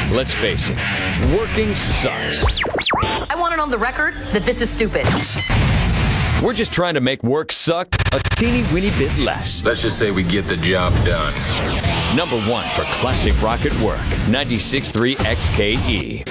Let's face it, working sucks. I want it on the record that this is stupid. We're just trying to make work suck a teeny weeny bit less. Let's just say we get the job done. Number one for classic rock at work, 96.3 XKE.